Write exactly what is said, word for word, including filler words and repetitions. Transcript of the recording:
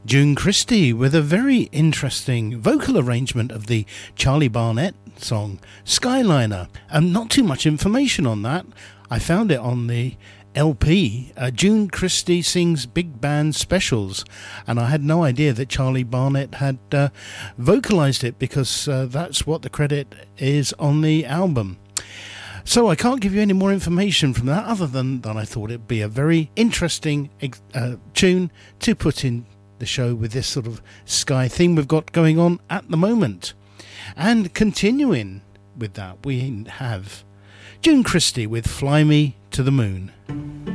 June Christie with a very interesting vocal arrangement of the Charlie Barnet song Skyliner, and not too much information on that. I found it on the L P, uh, June Christie Sings Big Band Specials, and I had no idea that Charlie Barnet had uh, vocalised it, because uh, that's what the credit is on the album. So I can't give you any more information from that, other than that I thought it'd be a very interesting uh, tune to put in the show with this sort of sky theme we've got going on at the moment. And continuing with that, we have June Christie with Fly Me to the Moon.